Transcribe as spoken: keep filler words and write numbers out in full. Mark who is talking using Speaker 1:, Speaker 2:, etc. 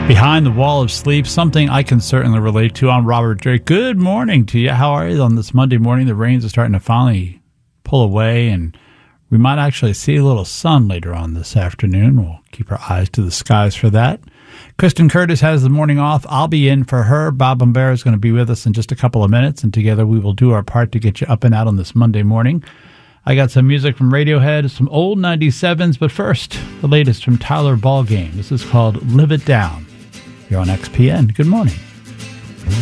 Speaker 1: Behind the Wall of Sleep, something I can certainly relate to. I'm Robert Drake. Good morning to you. How are you on this Monday morning? The rains are starting to finally pull away, and we might actually see a little sun later on this afternoon. We'll keep our eyes to the skies for that. Kristen Curtis has the morning off. I'll be in for her. Bob Bombera is going to be with us in just a couple of minutes, and together we will do our part to get you up and out on this Monday morning. I got some music from Radiohead, some old ninety-sevens, but first, the latest from Tyler Ballgame. This is called Live It Down. You're on X P N. Good morning.